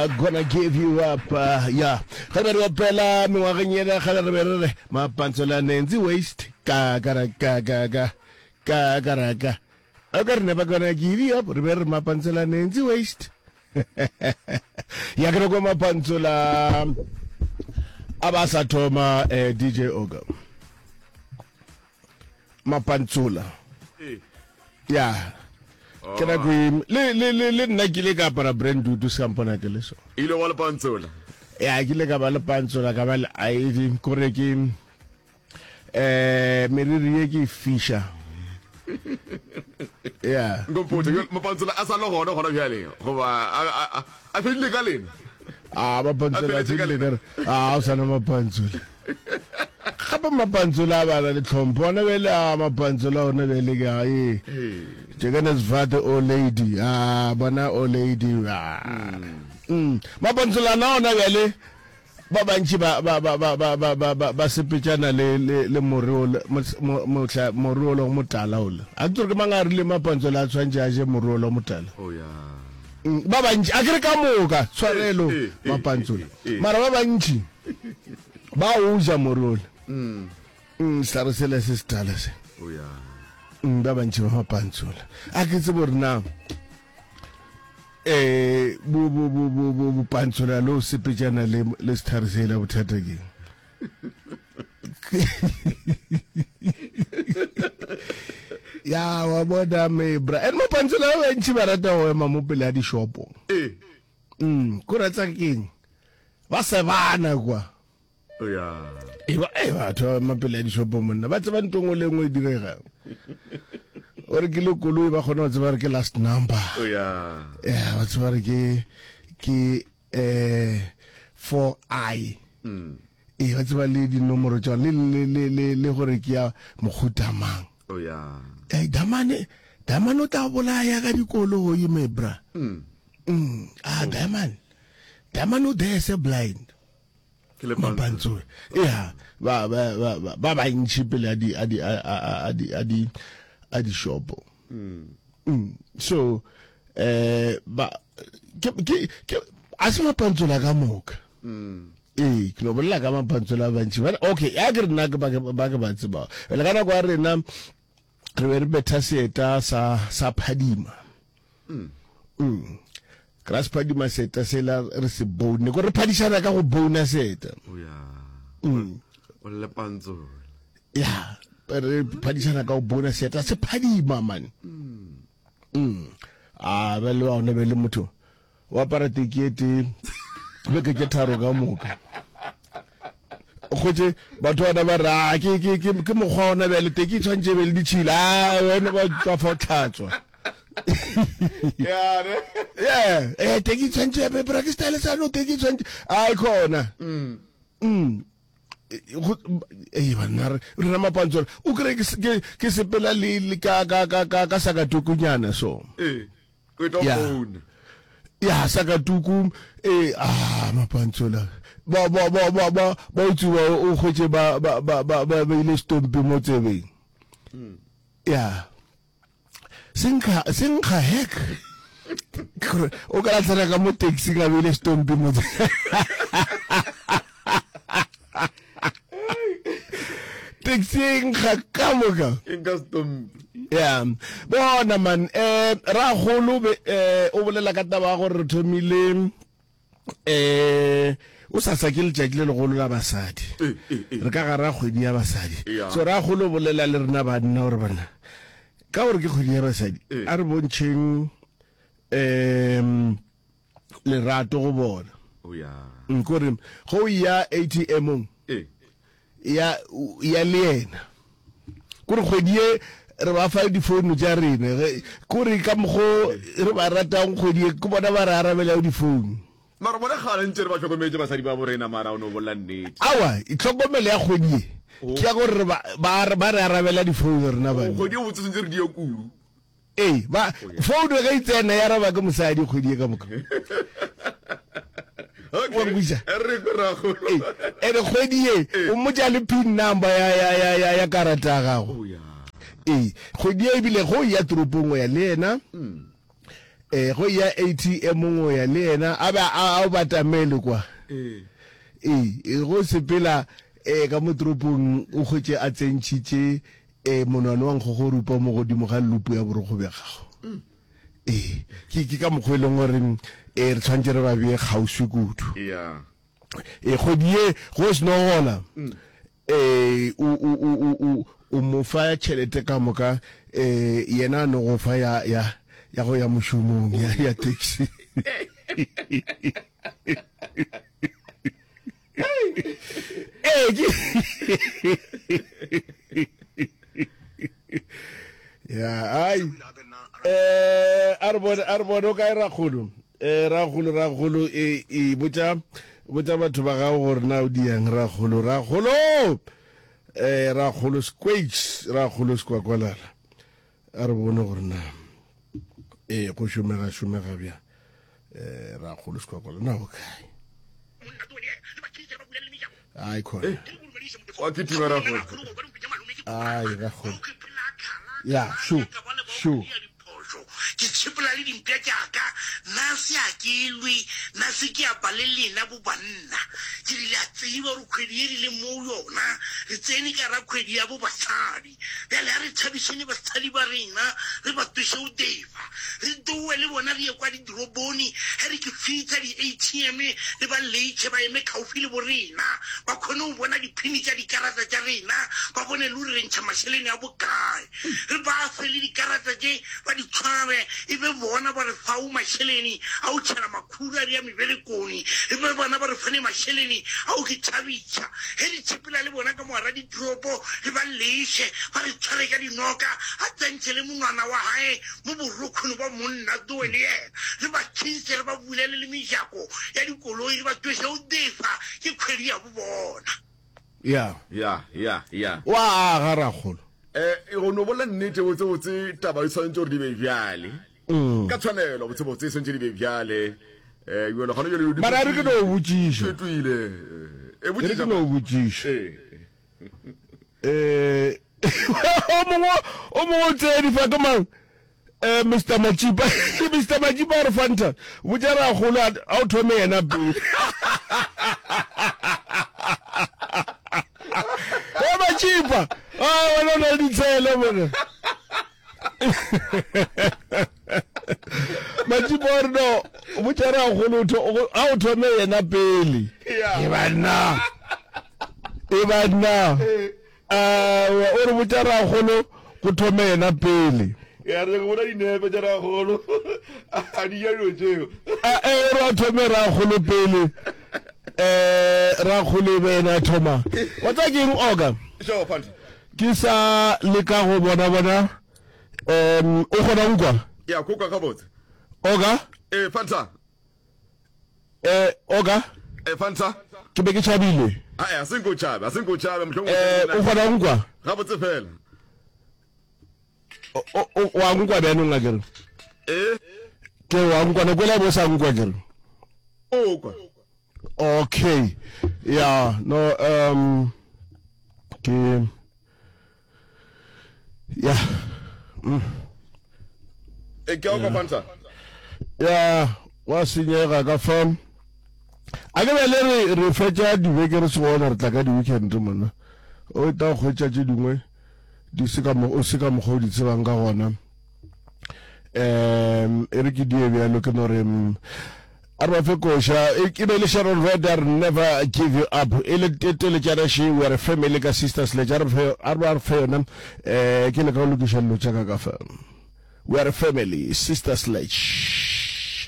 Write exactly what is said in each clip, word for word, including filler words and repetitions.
I'm gonna give you up, uh, yeah. Kana re opela mengwageng kana re re re mapantsola nenzi waste ka ka ka ka ka ka ka ka. I'm never gonna give you up. Re re mapantsola nenzi waste. Ya kana go mapantsola abasa thoma eh, D J Oga. Mapantsola. Yeah. Kena go le le le le nna ke le ka para brand du du sampona ke le so ile wala pantsola ya ke le ka ba le pantsola ka ba le ai di kore ke eh meriri ye ke fisha ya ngopotse mo pantsola a sa lo gona gona bjale go ba a a fedile ka lena a ba pantsola ke le der a o sa na mapantsola ga ba mapantsola ba le tlhompho na bele a mapantsola ona bele ga e Jegana zvate old lady ah bana old lady ah mm mapantsola na ona bele ba bantshi ba ba ba ba ba ba ba ba sepetjana le le morolo motla morolo motala ola a tlo ke mangare le mapantsola a tshwantse a je morolo motala oh ya ba bantshi a kere ka moka tshwarelo mapantsola mara ba bantshi ba o ja morolo mm mm saresela se stala se oh ya ba bantshi ba mapantsola a ke tse borna eh bu bu bu bu bu bu pantsola lo sepejana le le starsela bothata ke ya wa boda me bra en mapantsola ba ntshi ba rata ho ema mo pele a di shopo eh mm ko ratsa keng ba se bana kwa oh ya Iba eba to mapele di shopo monna ba tseba ntongo le ngwe direga ore ke le koloi ba khona tseba re ke last number oh ya yeah ba tseba re ke ke eh four I mm e ba tseba le di nomoro tsa le le le le gore ke ya mohutamang oh ya eh damane damano ta bolaya ka dikoloi me bra mm mm ah damane damano there's a blind mapantsola yeah ba ba ba ba ba ntshi pele a di a di a di a di a di shopo mm mm so eh ba ke ke asima pantsola ka moka mm eh ke no bolla ka mapantsola ba ntshi ba okay ya ke rena ka ba ba ka ba tseba le kana kwa rena re re betha seta sa sa phadima mm mm Grass padima seta sela re se bone go re phadisana ka go bona seta oh ya mm o le pantsola ya re phadisana ka go bona seta se phadima man mm mm a ba le wa ona be le motho wa para tikete be ke ke tharo ka moka go je batho ba ba ra ke ke ke mo gona be le teki tshwantse be le ditshila wena ba ka fotlatswa yeah yeah eh teki tshwantse be bra ke style sa no teki tshwantse ai khona mm mm eh bana re na mapantsola o kre ke ke sepela le ka ka ka ka sa ka tukunyana so eh go to phone ya sa ka tuku eh ah mapantsola ba ba ba ba ba ba utsuwa o khotse ba ba ba ba ba ile stompi mo tsebeng mm ya Sinka sinka hek o ka tsara ka mo taxi ka bile stompi mo taxi nga ka mo ka inga stompi yeah bona man eh ra golo eh o bolela ka taba go re thomile eh o sa sa ke le tšatile le golo la basadi re ka gara kgwedi ya basadi so ra golo bolela le rena ba nna gore bana ka gore ke kgwedi ya basadi a re bontšheng um le rato go bona oh ya nkore go ya A T M eh ya ya le yena gore kgwedi e re ba fa di phone tsa rena gore ka mogo re ba ratang kgwedi ke bona ba re arabela di phone mara bona gale ntse re ba tlhokometse basadi ba borena mara o no bolla nnete awa itlhokomele ya kgwedi ke ya gore ba ba re arabela di phone rena ba go di o tse ntse re di ya kuru eh ba phone ga itsena ya raba ka mosadi kgwedi ka moka okay re go ra go eh ere kgwedi e o motja le pin number ya ya ya ya karata gago oh ya eh kgwedi e bile go ya tropong ya lena eh go ya A T M ngo ya le yena a ba a batamele kwa eh eh go sepela eh ka motropong o gotse a tsentshitse eh monwana wa go go rupa mo godimo ga lupu ya boro go begago eh ke ke ka mogweleng gore eh re tshwantse re ba be gauswi kudu yeah e go die go sno gona eh o o o o o mo fa tšhelete ka moka eh yena no go fa ya ya ya go ya moshumong ya ya taxi ya ai eh arbon arbon o ka ra khulu eh ra khulu ra khulu e e botsa botsa batho ba ga gore na o diang ra khulu ra khulu eh ra khulu squeaks ra khulu skwakwalala arbon gore na eh go shumega shumega bya eh ra khulu skwakwalala na okay ai khona wa ke tima ra khulu ai ra khulu ya shu shu ke tshepela le dimpia jaaka na se a ke lwe na se ke a balele na bo banna ke le a tseba re khwedi e le mo yona re tsene ka ra khwedi ya bo basadi ya le re tshabishene basadi ba rena re ba tshwe o deva re dowe le bona re kwa di droboni ha re ke fitsa di A T M le ba leitse ba eme kaufi le bo rena ba khone o bona dipini tsa dikarata tsa rena ba bone le re ntsha masheleng a bokae re ba fele dikarata tse ba di tshware e be bona ba re fa o masheleni a o tshela makhura ya mebelekoni e be bona ba re fane masheleni a o ke thabitsa he di tshepela le bona ka moara di dropo le ba leishe ba re tshware ka dinoka a tsentse le monwana wa hae mo borokhono ba monna doe le yena le ba tshitse le ba bulele le mejako ya dikoloi le ba twese o defa ke khwedi ya bona ya yeah yeah yeah wa ga ra kholo eh go no bola nnete botse botse taba e tshwantse gore di be bjale ka tshwanelo botse botse e tshwantse di be bjale eh yo le gona yo le di mara re ke no botsisha tuile e re botsisha ke no botsisha eh eh o mo o mo tsedi fa ka mang eh Mister Machipa Mister Machipa re fanta botjara go la a o thome yena bu o Machipa ah wena no di tsela bona Machipa no botjara go lo a o thome yena pele e bana e bana ah o re botjara go lo go thome yena pele ya re go bona dinepe tsa ra golo a di ya lo tseo a e ra thome ra golo pele eh ra golo bena thoma wa tsa ke eng oga so fanti ke sa le ka go bona bona em o gona nkwa ya koka ka botse oga eh fanta eh oga eh fanta ke be ke tshabile a a singo chaba singo chaba mhlongo eh o gona nkwa ga botse fela o o wa nkwa bena nga kere eh ke wa nkwa no kwela bo sa nkwa kere okwa okay yeah no um ke yeah mm. e ke o fanta ya wa sinyega ka fam a ke bele re re fetsa di vekere se bona re tla ka di weekend mona o ta go tsa tse dingwe di se ka mo o se ka mo go di tsebang ka gona em e re ke die bya lo ke no re arba fe kosha e ke le Sharon Radar never give you up ele tele tjara shi we are family ka sisters le tjara fe arba fe yona eh ke le ka lo ke shalo tjaka ka fa we are family sisters sledge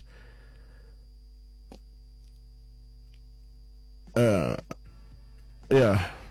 uh yeah